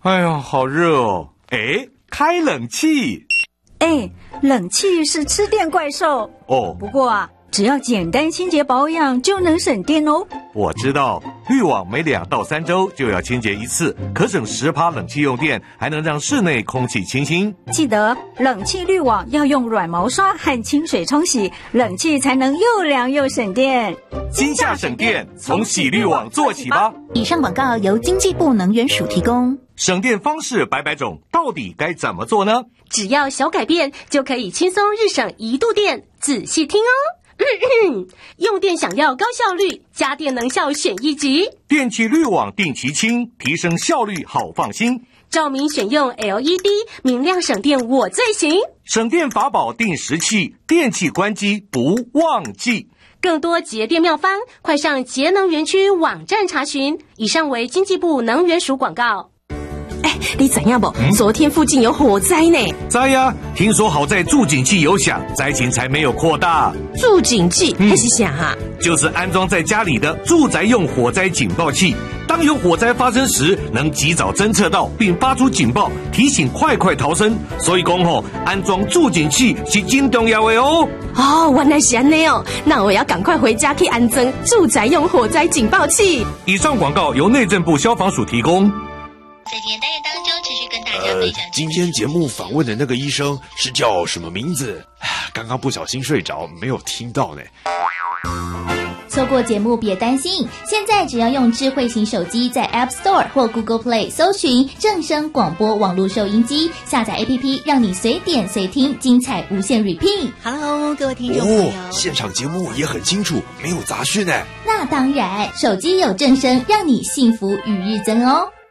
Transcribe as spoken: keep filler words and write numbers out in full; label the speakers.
Speaker 1: 哎呀，好热哦！哎，开冷气。
Speaker 2: 哎，冷气是吃电怪兽
Speaker 1: 哦。
Speaker 2: 不过啊，只要简单清洁保养就能省电哦。
Speaker 1: 我知道，滤网每两到三周就要清洁一次，可省十趴冷气用电，还能让室内空气清新。
Speaker 2: 记得冷气滤网要用软毛刷和清水冲洗，冷气才能又凉又省电。
Speaker 1: 今夏省电，从洗滤网做起吧。
Speaker 3: 以上广告由经济部能源署提供。
Speaker 1: 省电方式百百种，到底该怎么做呢？
Speaker 4: 只要小改变，就可以轻松日省一度电。仔细听哦。咳咳用电想要高效率，家电能效选一级。
Speaker 1: 电器滤网定期清，提升效率好放心。
Speaker 4: 照明选用 L E D， 明亮省电我最行。
Speaker 1: 省电法宝定时器，电器关机不忘记。
Speaker 4: 更多节电妙方，快上节能园区网站查询。以上为经济部能源署广告。
Speaker 5: 哎，你知影不？嗯、昨天附近有火灾呢。
Speaker 1: 知呀，听说好在助警器有响，灾情才没有扩大。
Speaker 5: 助警器那、嗯、是啥啊？
Speaker 1: 就是安装在家里的住宅用火灾警报器。当有火灾发生时，能及早侦测到并发出警报，提醒快快逃生。所以讲吼，安装助警器是真重要的哦。
Speaker 5: 哦，原来是这样哦，那我要赶快回家去安装住宅用火灾警报器。
Speaker 1: 以上广告由内政部消防署提供。
Speaker 6: 在今天单元当中，持续跟大家分享。
Speaker 7: 呃，今天节目访问的那个医生是叫什么名字？刚刚不小心睡着，没有听到呢。
Speaker 8: 错过节目别担心，现在只要用智慧型手机在 App Store 或 Google Play 搜寻正声广播网络收音机，下载 A P P， 让你随点随听，精彩无限 repeat。Hello，
Speaker 6: 各位听众朋友，
Speaker 7: 哦，现场节目也很清楚，没有杂讯呢。
Speaker 8: 那当然，手机有正声，让你幸福与日增哦。